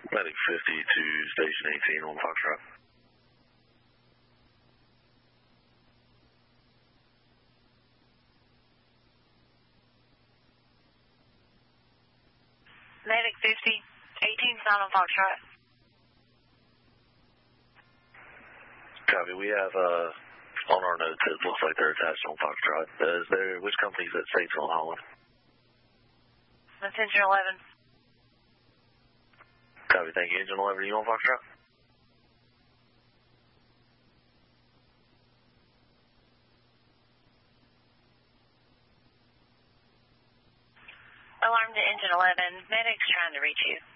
Medic 50 to Station 18 on Foxtrot. Medic 50, 18's not on Foxtrot. Copy. We have on our notes it looks like they're attached on Foxtrot. Which company is that states on Holland? That's Engine 11. Copy. Thank you. Engine 11, are you on Foxtrot? Alarm to Engine 11. Medic's trying to reach you.